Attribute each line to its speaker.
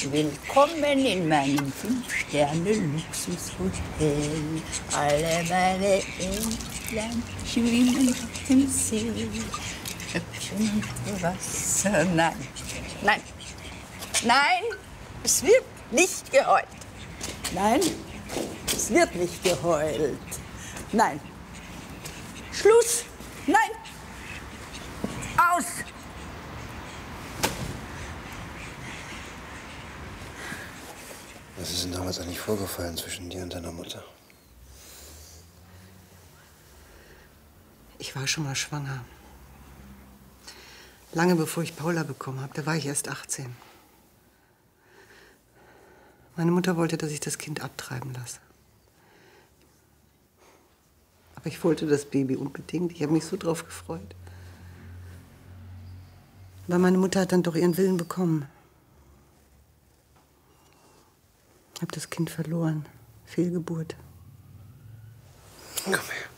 Speaker 1: Willkommen in meinem 5-Sterne-Luxushotel. Alle meine Entlein schwimmen auf dem See. Hüpfen unter Wasser. Nein, nein, nein, es wird nicht geheult. Nein, es wird nicht geheult. Nein. Schluss. Nein. Aus.
Speaker 2: Was ist denn damals eigentlich vorgefallen zwischen dir und deiner Mutter?
Speaker 3: Ich war schon mal schwanger. Lange bevor ich Paula bekommen habe, da war ich erst 18. Meine Mutter wollte, dass ich das Kind abtreiben lasse. Aber ich wollte das Baby unbedingt. Ich habe mich so drauf gefreut. Aber meine Mutter hat dann doch ihren Willen bekommen. Ich habe das Kind verloren. Fehlgeburt.
Speaker 2: Komm her.